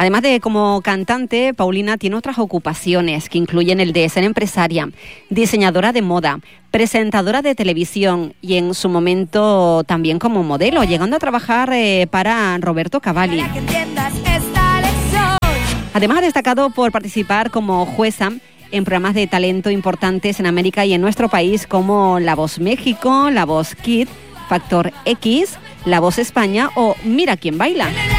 Además de como cantante, Paulina tiene otras ocupaciones que incluyen el de ser empresaria, diseñadora de moda, presentadora de televisión y en su momento también como modelo, llegando a trabajar para Roberto Cavalli. Además ha destacado por participar como jueza en programas de talento importantes en América y en nuestro país como La Voz México, La Voz Kids, Factor X, La Voz España o Mira quién baila.